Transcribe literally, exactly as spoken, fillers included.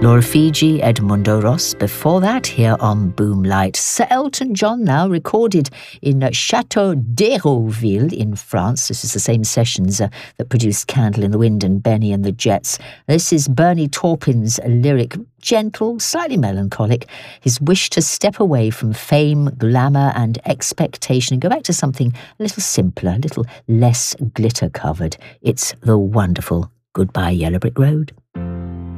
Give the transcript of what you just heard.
Laura Fiji, Edmundo Ross. Before that, here on Boomlight, Sir Elton John now recorded in Chateau d'Hérouville in France. This is the same sessions uh, that produced Candle in the Wind and Benny and the Jets. This is Bernie Taupin's lyric, gentle, slightly melancholic, his wish to step away from fame, glamour and expectation and go back to something a little simpler, a little less glitter-covered. It's the wonderful Goodbye Yellow Brick Road.